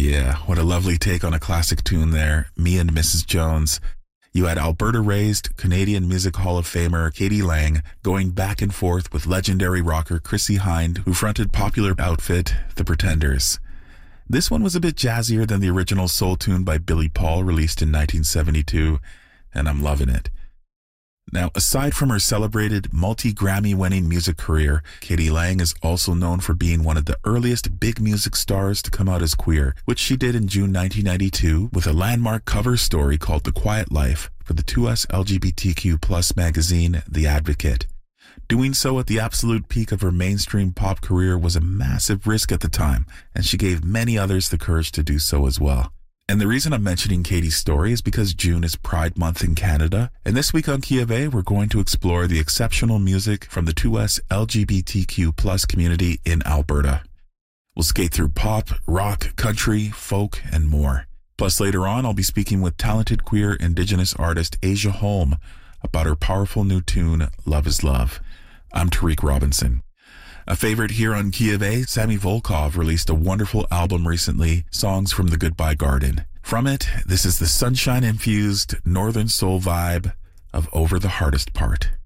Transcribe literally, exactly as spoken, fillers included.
Yeah, what a lovely take on a classic tune there. Me and Missus Jones. You had Alberta-raised Canadian Music Hall of Famer k.d. lang going back and forth with legendary rocker Chrissie Hynde, who fronted popular outfit The Pretenders. This one was a bit jazzier than the original soul tune by Billy Paul, released in nineteen seventy-two, and I'm loving it. Now, aside from her celebrated multi-Grammy-winning music career, k.d. lang is also known for being one of the earliest big music stars to come out as queer, which she did in June nineteen ninety-two with a landmark cover story called The Quiet Life for the two S L G B T Q plus magazine, The Advocate. Doing so at the absolute peak of her mainstream pop career was a massive risk at the time, and she gave many others the courage to do so as well. And the reason I'm mentioning k.d.'s story is because June is Pride Month in Canada, and this week on Key of A, we're going to explore the exceptional music from the two S L G B T Q plus community in Alberta. We'll skate through pop, rock, country, folk, and more. Plus, later on, I'll be speaking with talented queer Indigenous artist Asia Holm about her powerful new tune, Love is Love. I'm Tariq Robinson. A favorite here on Key of A, Sammy Volkov released a wonderful album recently, Songs from the Goodbye Garden. From it, this is the sunshine-infused northern soul vibe of Over the Hardest Part.